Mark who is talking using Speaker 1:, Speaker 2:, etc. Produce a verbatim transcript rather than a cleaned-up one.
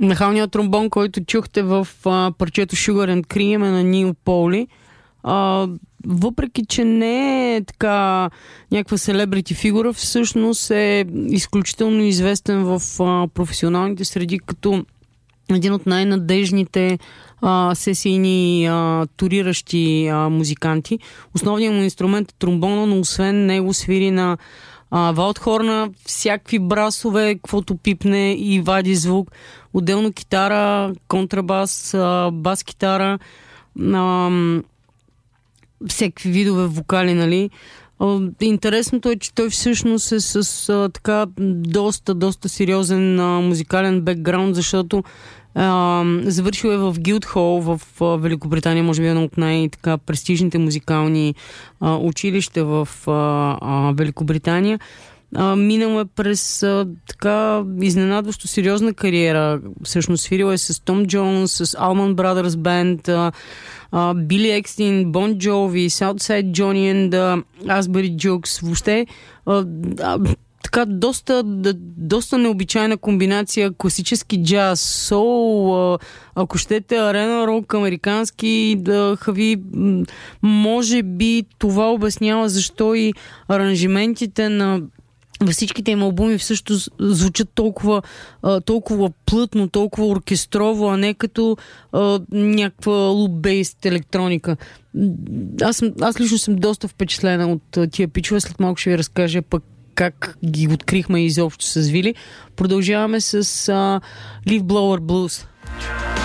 Speaker 1: Нахалният тромбон, който чухте в а, парчето Sugar and Cream е на Нил Поли. А, въпреки, че не е така някаква селебрити фигура, всъщност е изключително известен в а, професионалните среди като един от най-надежните а, сесийни а, туриращи а, музиканти. Основният му инструмент е тромбона, но освен него свири на а, валдхорна, всякакви брасове, каквото пипне и вади звук. Отделно китара, контрабас, а, бас-китара, а, всякакви видове вокали, нали? Интересното е, че той всъщност е с а, така доста, доста сериозен а, музикален бекграунд, защото а, завършил е в Гилдхол в а, Великобритания, може би едно от най-така престижните музикални а, училища в а, а, Великобритания. А, минал е през а, така изненадващо сериозна кариера. Всъщност свирил е с Том Джонс, с Allman Brothers Band, Били Екстин, Бон Джови, Southside Johnny and Asbury Jukes. Въобще а, а, така доста, да, доста необичайна комбинация класически джаз, соул, а, ако щете арена рок, американски да хави. Може би това обяснява защо и аранжиментите на във всичките им албуми също звучат толкова, толкова плътно, толкова оркестрово, а не като а, някаква луп-бейст електроника. Аз, съм, аз лично съм доста впечатлена от тия пичове. След малко ще ви разкажа пък как ги открихме изобщо с Вили. Продължаваме с uh, Leaf Blower Blues.